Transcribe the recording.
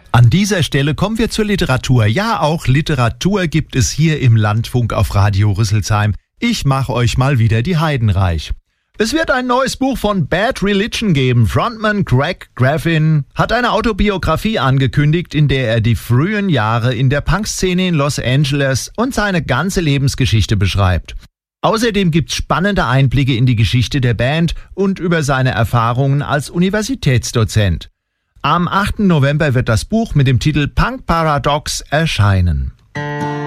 An dieser Stelle kommen wir zur Literatur. Ja, auch Literatur gibt es hier im Landfunk auf Radio Rüsselsheim. Ich mache euch mal wieder die Heiden reich. Es wird ein neues Buch von Bad Religion geben. Frontman Greg Graffin hat eine Autobiografie angekündigt, in der er die frühen Jahre in der Punkszene in Los Angeles und seine ganze Lebensgeschichte beschreibt. Außerdem gibt's spannende Einblicke in die Geschichte der Band und über seine Erfahrungen als Universitätsdozent. Am 8. November wird das Buch mit dem Titel Punk Paradox erscheinen.